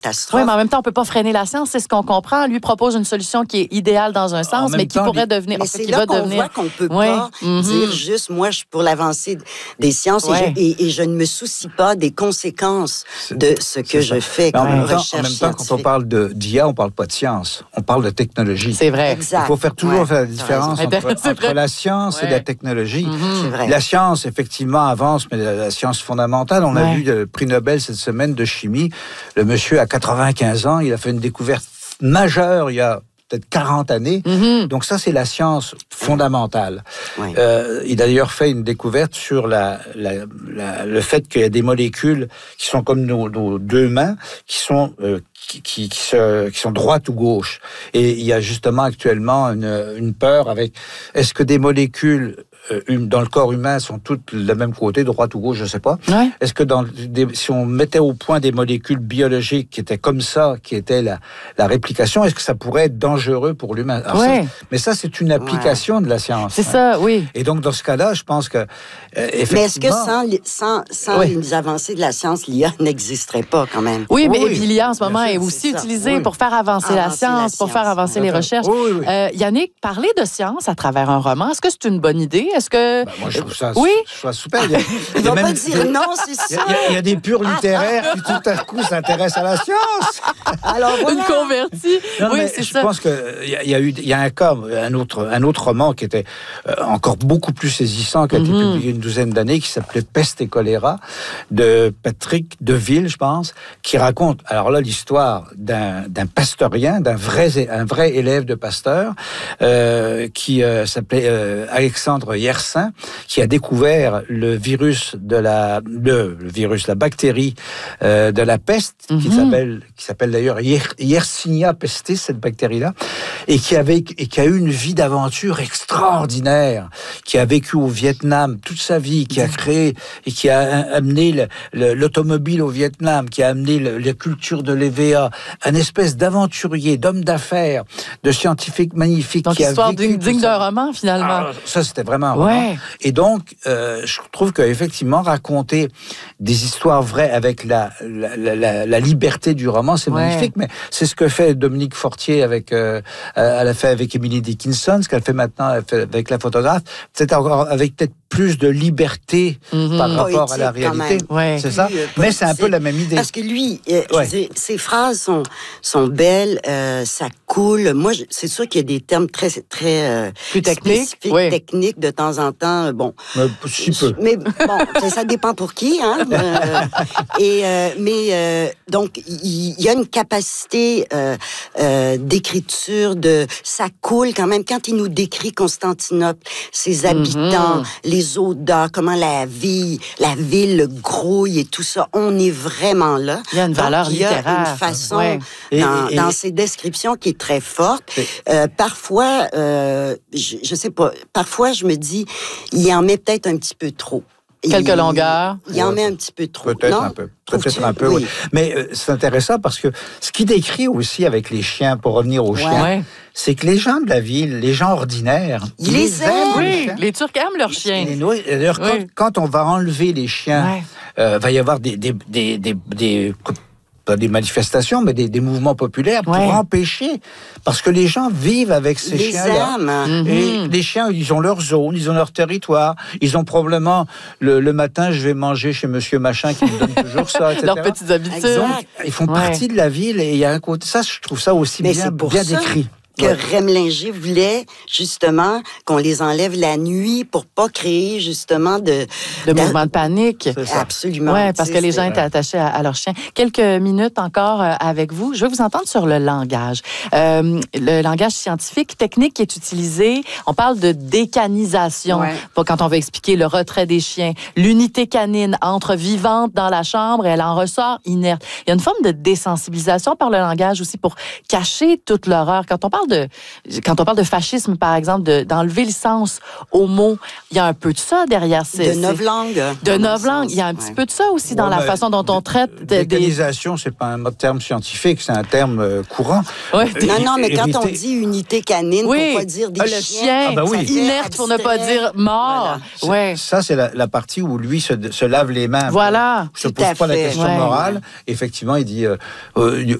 catastrophe. Oui, mais en même temps, on peut pas freiner la science, c'est ce qu'on comprend. Lui propose une solution qui est idéale dans un sens, mais qui pourrait devenir... Mais c'est là qu'on voit qu'on peut pas dire juste, moi, je suis pour l'avancée des sciences et je ne me soucie pas des conséquences de ce que je fais comme recherche En même temps, quand on parle d'IA, on parle pas de science, on parle de technologie. C'est vrai. Exact. Il faut toujours faire la différence entre la science et la technologie. C'est vrai. La science, effectivement, avance, mais la science fondamentale, on a vu le prix Nobel cette semaine de chimie. Le monsieur a 95 ans, il a fait une découverte majeure il y a peut-être 40 années. Donc ça, c'est la science fondamentale. Ouais. Il a d'ailleurs fait une découverte sur le fait qu'il y a des molécules qui sont comme nos deux mains, qui sont droite ou gauche. Et il y a justement actuellement une peur avec, est-ce que des molécules dans le corps humain sont toutes le même côté, droite ou gauche, je ne sais pas. Ouais. Est-ce que si on mettait au point des molécules biologiques qui étaient comme ça, qui étaient la réplication, est-ce que ça pourrait être dangereux pour l'humain? Mais ça, c'est une application de la science. C'est ça, oui. Et donc, dans ce cas-là, je pense que effectivement... Mais est-ce que sans les avancées de la science, l'IA n'existerait pas quand même? Oui, mais l'IA, en ce moment, est aussi utilisée pour faire avancer la science, pour faire avancer les recherches. Yannick, parler de science à travers un roman, est-ce que c'est une bonne idée? Est-ce que... moi, je trouve ça, super. Il ne va pas dire non, c'est ça. Il y a des purs littéraires qui, tout à coup, s'intéressent à la science. Alors, voilà. Une convertie. C'est ça. Je pense qu'il y a un cas, un autre roman qui était encore beaucoup plus saisissant, qui a été publié une douzaine d'années, qui s'appelait Peste et choléra, de Patrick Deville, je pense, qui raconte, alors là, l'histoire d'un pasteurien, un vrai élève de Pasteur, qui s'appelait Alexandre Yersin, qui a découvert la bactérie de la peste, qui s'appelle d'ailleurs Yersinia pestis, cette bactérie-là, et qui a eu une vie d'aventure extraordinaire, qui a vécu au Vietnam toute sa vie, qui a créé et qui a amené l'automobile au Vietnam, qui a amené la culture de l'EVA, un espèce d'aventurier, d'homme d'affaires, de scientifique magnifique. Donc, qui histoire a vécu digne d'un roman, finalement. Ça, c'était vraiment un roman. Et donc, je trouve qu'effectivement, raconter des histoires vraies avec la liberté du roman, c'est magnifique, mais c'est ce que fait Dominique Fortier elle a fait avec Emily Dickinson, ce qu'elle fait maintenant avec la photographe, c'est encore avec peut-être plus de liberté par rapport à la réalité. C'est ça? Mais c'est un peu la même idée. Parce que lui, ses phrases sont belles, ça coule. Moi, c'est sûr qu'il y a des termes très plus techniques, techniques de temps en temps. Bon, si peu. Mais bon, ça dépend pour qui, hein. Donc, il y a une capacité d'écriture, ça coule quand même. Quand il nous décrit Constantinople, ses habitants, les odeurs, comment la ville grouille et tout ça, on est vraiment là. Il y a une valeur littéraire. Il y a une façon dans ses descriptions qui est très forte. Parfois, je sais pas, parfois je me dis, il en met peut-être un petit peu trop. Quelques longueurs. Il en met un petit peu trop. Peut-être un peu. Peut-être un peu, oui. Mais c'est intéressant parce que ce qu'il décrit aussi avec les chiens, pour revenir aux chiens, c'est que les gens de la ville, les gens ordinaires, ils les aiment. Oui, les Turcs aiment leurs chiens. D'ailleurs, quand on va enlever les chiens, va y avoir pas des manifestations, mais des mouvements populaires pour empêcher, parce que les gens vivent avec ces chiens-là. Et les chiens, ils ont leur zone, ils ont leur territoire, ils ont probablement, le matin, je vais manger chez monsieur machin qui me donne toujours ça, etc. Leurs petites habitudes. Donc, ils font partie de la ville et il y a un côté, ça, je trouve ça aussi bien décrit. Que Rémlinger voulait, justement, qu'on les enlève la nuit pour pas créer, justement, de mouvements de panique. Absolument. Oui, parce que les gens étaient attachés à leurs chiens. Quelques minutes encore avec vous. Je veux vous entendre sur le langage. Le langage scientifique, technique qui est utilisé. On parle de décanisation pour quand on veut expliquer le retrait des chiens. L'unité canine entre vivante dans la chambre et elle en ressort inerte. Il y a une forme de désensibilisation par le langage aussi pour cacher toute l'horreur. Quand on parle quand on parle de fascisme, par exemple, d'enlever le sens au mot, il y a un peu de ça derrière. De novlangue. De novlangue. Il y a un petit peu de ça aussi dans la façon dont on traite Décanisation, c'est pas un terme scientifique, c'est un terme courant. Ouais. Non, mais quand on dit unité canine, pour pas dire des chiens, inerte pour ne pas dire mort. Voilà. Ouais. Ça, c'est la partie où lui se lave les mains. Voilà. Je ne pose pas la question morale. Effectivement, il dit